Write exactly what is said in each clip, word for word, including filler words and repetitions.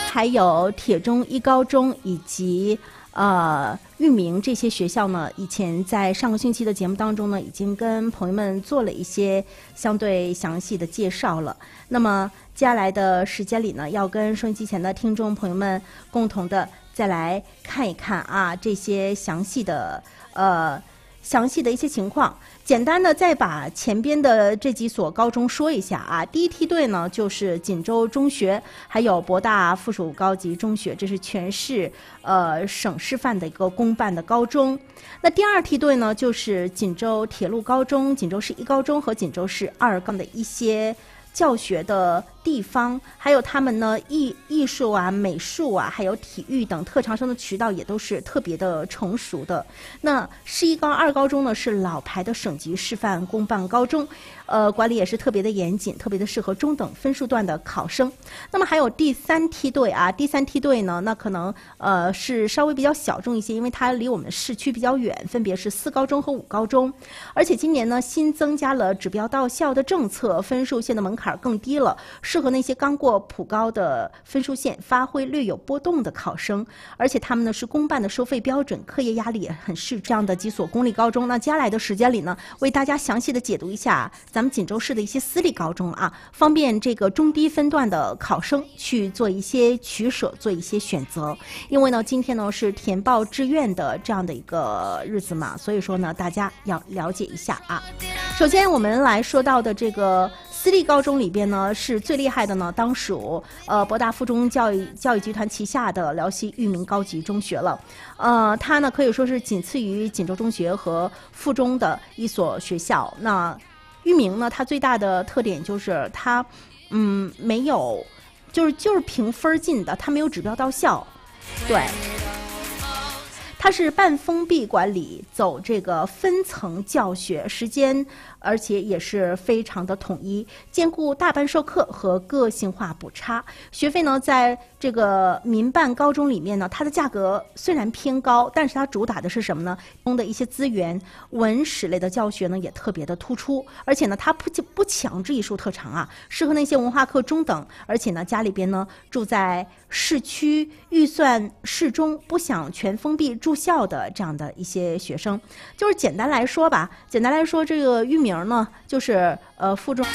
还有铁中一高中以及呃育明这些学校呢，以前在上个星期的节目当中呢，已经跟朋友们做了一些相对详细的介绍了。那么接下来的时间里呢，要跟收音机前的听众朋友们共同的再来看一看啊这些详细的呃详细的一些情况。简单的再把前边的这几所高中说一下啊。第一梯队呢就是锦州中学，还有博大附属高级中学，这是全市呃省示范的一个公办的高中。那第二梯队呢就是锦州铁路高中、锦州市一高中和锦州市二高的一些教学的地方，还有他们呢艺艺术啊、美术啊，还有体育等特长生的渠道也都是特别的成熟的。那市一高、二高中呢是老牌的省级示范公办高中，呃，管理也是特别的严谨，特别的适合中等分数段的考生。那么还有第三梯队啊，第三梯队呢，那可能呃是稍微比较小众一些，因为它离我们市区比较远，分别是四高中和五高中。而且今年呢新增加了指标到校的政策，分数线的门槛更低了，适合那些刚过普高的分数线发挥略有波动的考生。而且他们呢是公办的收费标准，课业压力也很适，这样的几所公立高中。那接下来的时间里呢，为大家详细的解读一下咱们锦州市的一些私立高中啊，方便这个中低分段的考生去做一些取舍，做一些选择。因为呢今天呢是填报志愿的这样的一个日子嘛，所以说呢大家要了解一下啊。首先我们来说到的这个私立高中里边呢，是最厉害的呢，当属呃博大附中教育教育集团旗下的辽西育明高级中学了。呃，它呢可以说是仅次于锦州中学和附中的一所学校。那育明呢，它最大的特点就是它，嗯，没有，就是就是评分进的，它没有指标到校，对。它是半封闭管理，走这个分层教学，时间而且也是非常的统一，兼顾大班授课和个性化补差。学费呢，在这个民办高中里面呢，它的价格虽然偏高，但是它主打的是什么呢？中的一些资源，文史类的教学呢也特别的突出，而且呢，它不不强制艺术特长啊，适合那些文化课中等，而且呢，家里边呢住在市区，预算适中，不想全封闭住校的这样的一些学生。就是简单来说吧，简单来说，这个育明呢，就是呃附中。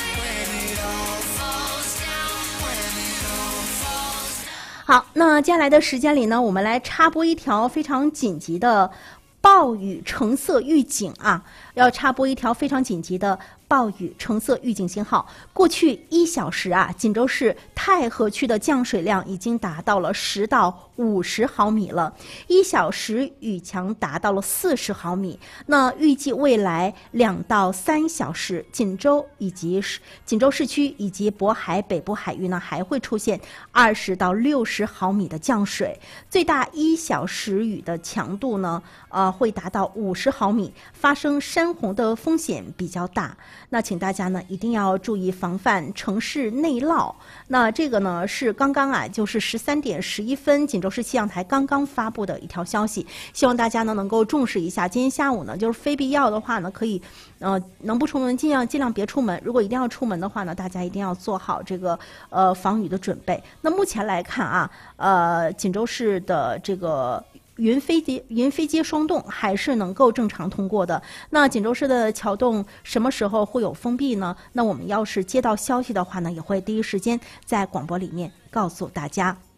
好，那接下来的时间里呢，我们来插播一条非常紧急的暴雨橙色预警啊，要插播一条非常紧急的暴雨橙色预警信号。过去一小时啊，锦州市太和区的降水量已经达到了十到五十毫米了，一小时雨强达到了四十毫米。那预计未来两到三小时，锦州以及锦州市区以及渤海北部海域呢，还会出现二十到六十毫米的降水，最大一小时雨的强度呢，呃，会达到五十毫米，发生山洪的风险比较大。那请大家呢一定要注意防范城市内涝。那这个呢是刚刚啊，就是十三点十一分，锦州市气象台刚刚发布的一条消息，希望大家呢能够重视一下。今天下午呢，就是非必要的话呢，可以呃能不出门尽量尽量别出门。如果一定要出门的话呢，大家一定要做好这个呃防雨的准备。那目前来看啊，呃锦州市的这个云飞机云飞机双洞还是能够正常通过的。那锦州市的桥洞什么时候会有封闭呢？那我们要是接到消息的话呢，也会第一时间在广播里面告诉大家。